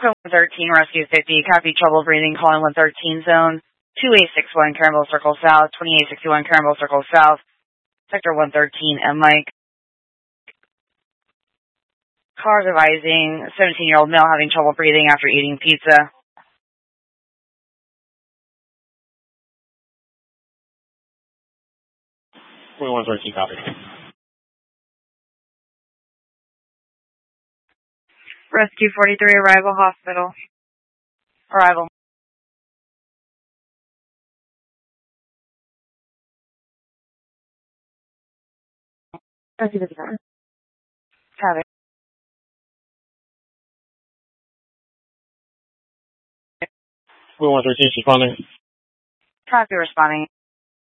113, Rescue 50, copy trouble breathing, calling 113 zone, 2861 Caramel Circle South, 2861 Caramel Circle South, Sector 113, and Mike. Cars advising 17-year-old male having trouble breathing after eating pizza. 113, copy. Rescue 43, arrival hospital. Arrival. Rescue 54. Copy. Route 113, responding. Copy, responding.